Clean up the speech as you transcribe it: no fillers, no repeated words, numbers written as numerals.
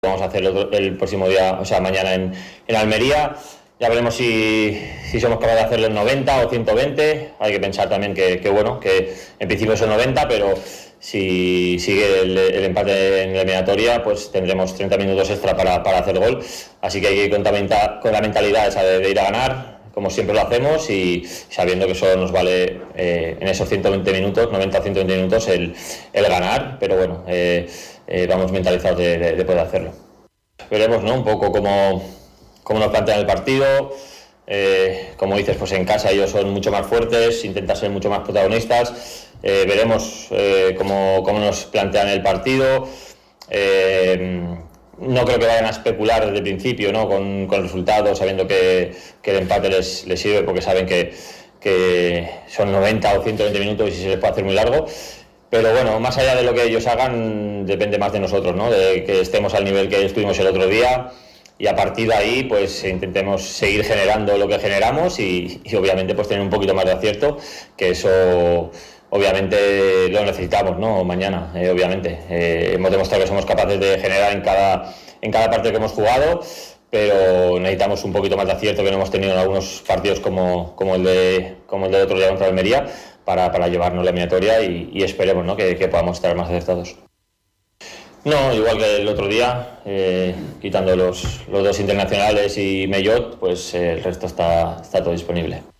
Vamos a hacer el próximo día, o sea, mañana en Almería. Ya veremos si somos capaces de hacerlo en 90 o 120. Hay que pensar también que en principio son 90, pero si sigue el empate en la eliminatoria, pues tendremos 30 minutos extra para hacer gol. Así que hay que ir con la mentalidad esa de ir a ganar, como siempre lo hacemos, y sabiendo que solo nos vale en esos 120 minutos, 90 o 120 minutos, el ganar, pero bueno, vamos mentalizados de poder hacerlo. Veremos, ¿no?, un poco cómo nos plantean el partido. Como dices, pues en casa ellos son mucho más fuertes, intentan ser mucho más protagonistas. Veremos cómo nos plantean el partido. No creo que vayan a especular desde el principio, ¿no?, con el resultado, sabiendo que el empate les sirve, porque saben que son 90 o 120 minutos y se les puede hacer muy largo. Pero bueno, más allá de lo que ellos hagan, depende más de nosotros, ¿no?, de que estemos al nivel que estuvimos el otro día, y a partir de ahí pues intentemos seguir generando lo que generamos y obviamente pues tener un poquito más de acierto, que eso obviamente lo necesitamos, ¿no?, mañana. Obviamente hemos demostrado que somos capaces de generar en cada partido que hemos jugado, pero necesitamos un poquito más de acierto, que no hemos tenido en algunos partidos como el del otro día contra Almería, para llevarnos la eliminatoria, y esperemos, ¿no?, que podamos estar más acertados. No, igual que el otro día, quitando los dos internacionales y Mellot, pues el resto está todo disponible.